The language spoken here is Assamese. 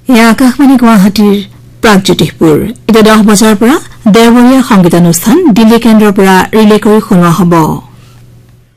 এয়া আকাশবাণী গুৱাহাটীৰ প্ৰাগজ্যোতিষপুৰ এতিয়া 10 বজাৰ পৰা দেওবৰীয়া সংগীতানুষ্ঠান দিল্লী কেন্দ্ৰৰ পৰা ৰিলে কৰি শুনোৱা হ'ব।